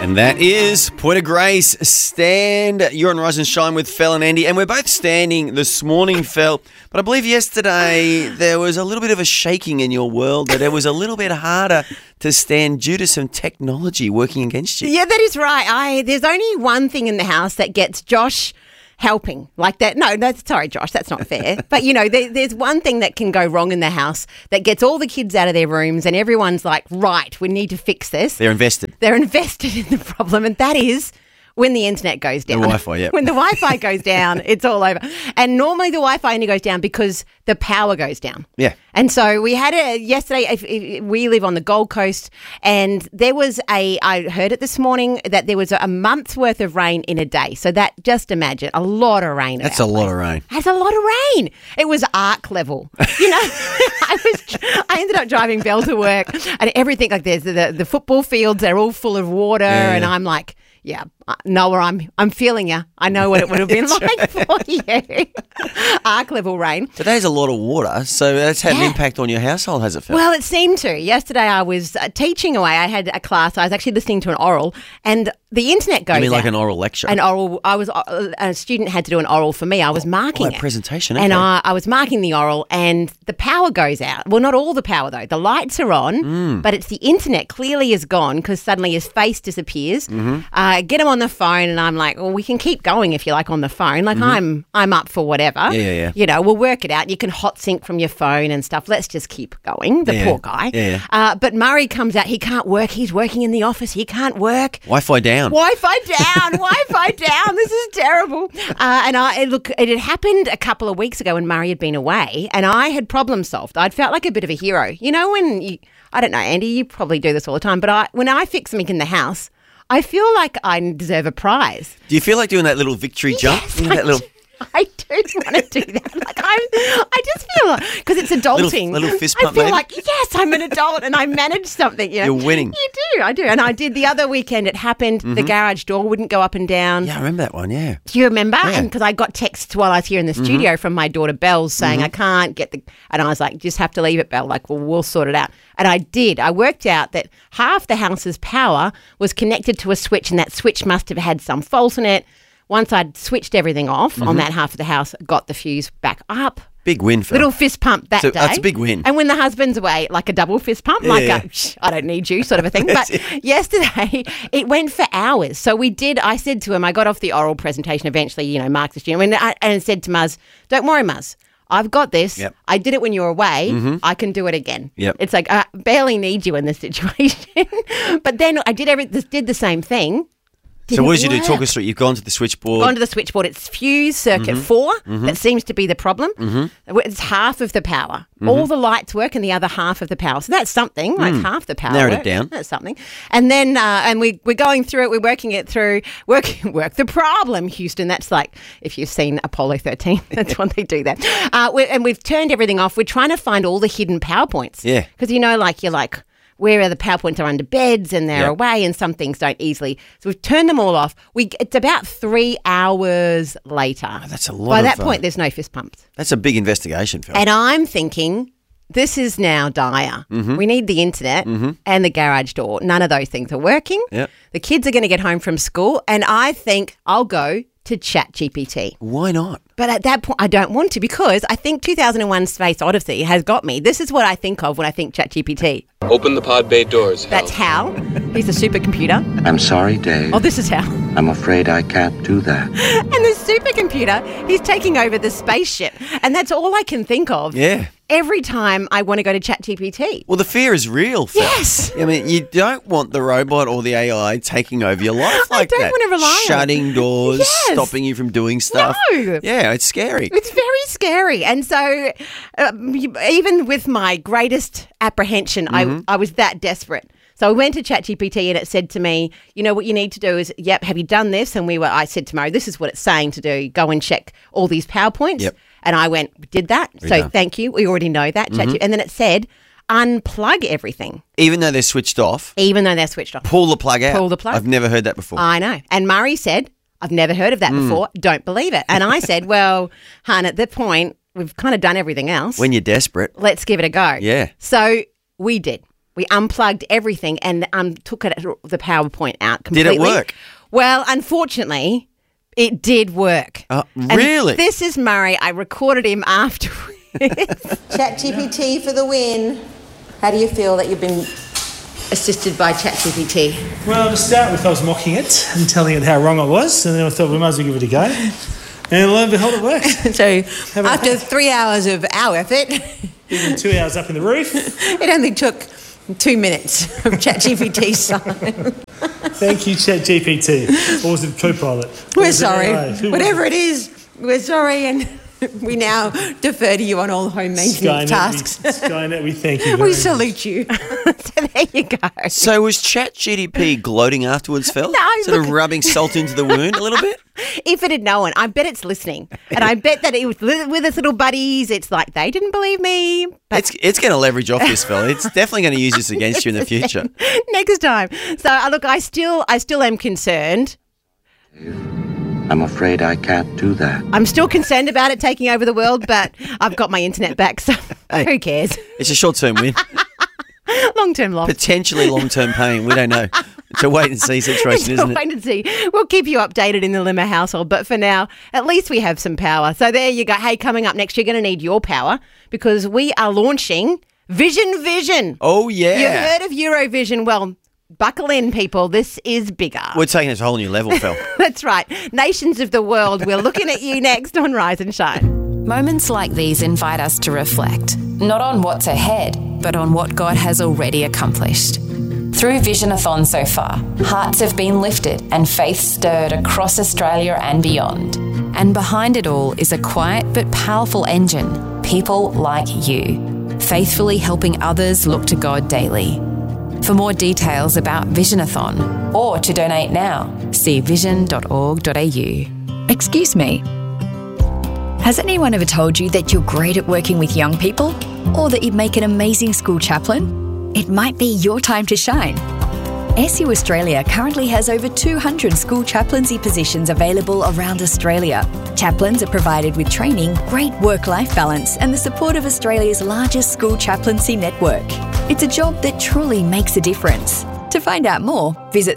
And that is Point of Grace, Stand. You're on Rise and Shine with Fel and Andy, and we're both standing this morning, Fel. But I believe yesterday there was a little bit of a shaking in your world, that it was a little bit harder to stand due to some technology working against you. Yeah, that is right. There's only one thing in the house that gets Josh helping like that. No, sorry, Josh, that's not fair. But, you know, there's one thing that can go wrong in the house that gets all the kids out of their rooms and everyone's like, right, we need to fix this. They're invested. They're invested in the problem, and that is when the internet goes down. The Wi-Fi, yeah. When the Wi-Fi goes down, it's all over. And normally the Wi-Fi only goes down because the power goes down. Yeah. And so we had yesterday, we live on the Gold Coast, and there was I heard it this morning that there was a month's worth of rain in a day. So that, just imagine, a lot of rain. That's a lot of rain. That's a lot of rain. It was arc level. You know, I ended up driving Belle to work, and everything, like there's the football fields, they're all full of water, and I'm like, yeah, Noah, I'm feeling you. I know what it would have been like for you. Arc level rain. Today's a lot of water, so that's had an impact on your household, has it, Fel? Well, it seemed to. Yesterday I was teaching away. I had a class. I was actually listening to an oral, and the internet goes out. You mean like an oral lecture? An oral. A student had to do an oral for me. I was marking it. Presentation, okay. And I was marking the oral, and the power goes out. Well, not all the power, though. The lights are on, but it's the internet clearly is gone because suddenly his face disappears. Get him on the phone, and I'm like, well, we can keep going if you like on the phone. Like, I'm up for whatever. Yeah. You know, we'll work it out. You can hot sync from your phone and stuff. Let's just keep going. The poor guy. Yeah. But Murray comes out. He can't work. He's working in the office. He can't work. Wi-Fi down. Wi-Fi down. This is terrible. And it had happened a couple of weeks ago when Murray had been away, and I had problem solved. I'd felt like a bit of a hero. You know, I don't know, Andy, you probably do this all the time, but when I fix something in the house, I feel like I deserve a prize. Do you feel like doing that little victory jump? Yes, I do want to do that. Like I just feel like, because it's adulting. Little fist pump, I feel maybe? like, yes, I'm an adult and I managed something. You know? You're winning. You do, I do. And I did the other weekend. It happened. The garage door wouldn't go up and down. Yeah, I remember that one, yeah. Do you remember? Yeah. And because I got texts while I was here in the studio from my daughter Belle saying, I can't get and I was like, just have to leave it, Belle. Like, well, we'll sort it out. And I did. I worked out that half the house's power was connected to a switch, and that switch must have had some fault in it. Once I'd switched everything off on that half of the house, got the fuse back up. Big win, Fel. Little fist pump that day. That's a big win. And when the husband's away, like a double fist pump, I don't need you sort of a thing. But yesterday, it went for hours. So I said to him, I got off the oral presentation eventually, you know, marked the student, and said to Muzz, don't worry, Muzz. I've got this. Yep. I did it when you were away. I can do it again. Yep. It's like, I barely need you in this situation. But then I did the same thing. So what did you do? Talk us through. You've gone to the switchboard. It's fuse circuit 4 that seems to be the problem. It's half of the power. All the lights work and the other half of the power. So that's something, like half the power. Narrowed it down. That's something. And then we're going through it. We're working it through. Work the problem, Houston. That's like, if you've seen Apollo 13, that's when they do that. And we've turned everything off. We're trying to find all the hidden power points. Yeah. Because, you know, like you're like, where the power points are under beds and they're away, and some things don't easily. So we've turned them all off. It's about 3 hours later. Oh, that's a lot. By that point, there's no fist pumps. That's a big investigation, Fel. And I'm thinking, this is now dire. We need the internet and the garage door. None of those things are working. Yep. The kids are going to get home from school, and I think I'll go to ChatGPT. Why not? But at that point, I don't want to, because I think 2001 Space Odyssey has got me. This is what I think of when I think ChatGPT. Open the pod bay doors, Hal. That's Hal. He's a supercomputer. I'm sorry, Dave. Oh, this is Hal. I'm afraid I can't do that. And the supercomputer, he's taking over the spaceship. And that's all I can think of. Yeah. Every time I want to go to ChatGPT. Well, the fear is real, Fel. Yes. I mean, you don't want the robot or the AI taking over your life like that. I don't want to rely on it. Shutting doors, stopping you from doing stuff. No. Yeah, it's scary. It's very scary. And so even with my greatest apprehension, I was that desperate. So I went to ChatGPT and it said to me, you know, what you need to do is, have you done this? And I said to Murray, this is what it's saying to do. Go and check all these PowerPoints. Yep. And I went, did that. Thank you. We already know that. And then it said, unplug everything. Even though they're switched off? Even though they're switched off. Pull the plug out? Pull the plug. I've never heard that before. I know. And Murray said, I've never heard of that before. Don't believe it. And I said, well, hon, at that point, we've kind of done everything else. When you're desperate. Let's give it a go. Yeah. So we did. We unplugged everything and took the PowerPoint out completely. Did it work? Well, unfortunately, it did work. Really? And this is Murray. I recorded him afterwards. ChatGPT for the win. How do you feel that you've been assisted by ChatGPT? Well, to start with, I was mocking it and telling it how wrong I was, and then I thought we might as well give it a go. And lo and behold, it worked. So after 3 hours of our effort, even 2 hours up in the roof, it only took 2 minutes of ChatGPT's time. Thank you, ChatGPT. Or was it Copilot? We're sorry. Whatever it is, we're sorry, and we now defer to you on all home maintenance tasks. Skynet, we thank you very We much. salute you. So there you go. So was ChatGPT gloating afterwards, Phil? No, Sort look- of rubbing salt into the wound a little bit? If it had known, I bet it's listening. And I bet that it was with its little buddies. It's like, they didn't believe me. But It's going to leverage off this, Phil. It's definitely going to use this against you in the future. next time. So, look, I still am concerned. I'm afraid I can't do that. I'm still concerned about it taking over the world, but I've got my internet back, so who cares? It's a short-term win. Long-term loss. Potentially long-term pain. We don't know. It's a wait-and-see situation, isn't it? Wait and see. We'll keep you updated in the Limmer household, but for now, at least we have some power. So there you go. Hey, coming up next, you're going to need your power because we are launching Vision. Oh, yeah. You've heard of Eurovision. Well, buckle in, people. This is bigger. We're taking it to a whole new level, Phil. That's right. Nations of the world. We're looking at you next on Rise and Shine. Moments like these invite us to reflect, not on what's ahead, but on what God has already accomplished. Through Visionathon so far, hearts have been lifted and faith stirred across Australia and beyond. And behind it all is a quiet but powerful engine, people like you, faithfully helping others look to God daily. For more details about Visionathon or to donate now, see vision.org.au. Excuse me. Has anyone ever told you that you're great at working with young people? Or that you'd make an amazing school chaplain? It might be your time to shine. SU Australia currently has over 200 school chaplaincy positions available around Australia. Chaplains are provided with training, great work-life balance and the support of Australia's largest school chaplaincy network. It's a job that truly makes a difference. To find out more, visit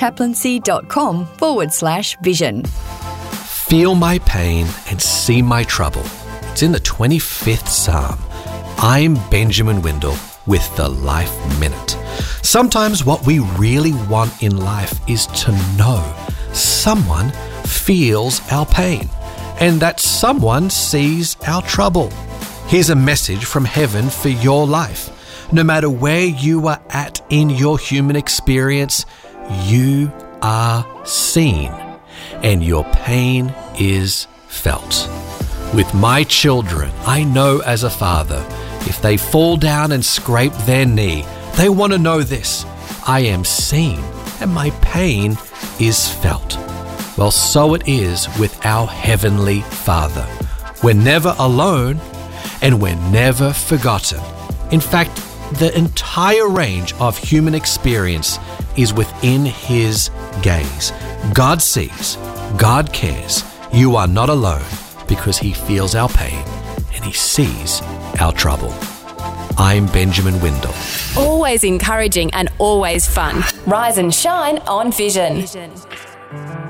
startchaplaincy.com/vision. Feel my pain and see my trouble. It's in the 25th Psalm. I'm Benjamin Windle with the Life Minute. Sometimes what we really want in life is to know someone feels our pain and that someone sees our trouble. Here's a message from heaven for your life. No matter where you are at in your human experience, you are seen and your pain is felt. With my children, I know as a father, if they fall down and scrape their knee, they want to know this: I am seen and my pain is felt. Well, so it is with our Heavenly Father. We're never alone and we're never forgotten. In fact, the entire range of human experience is within His gaze. God sees, God cares. You are not alone because He feels our pain and He sees our trouble. I'm Benjamin Windle. Always encouraging and always fun. Rise and shine on Vision.